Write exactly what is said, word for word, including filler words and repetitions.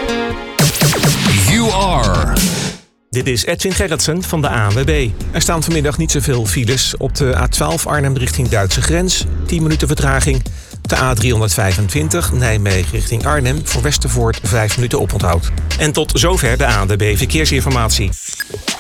You are. Dit is Edwin Gerritsen van de A N W B. Er staan vanmiddag niet zoveel files. Op de A twaalf Arnhem richting Duitse grens, tien minuten vertraging. De A driehonderdvijfentwintig Nijmegen richting Arnhem, voor Westervoort vijf minuten oponthoud. En tot zover de A N W B Verkeersinformatie.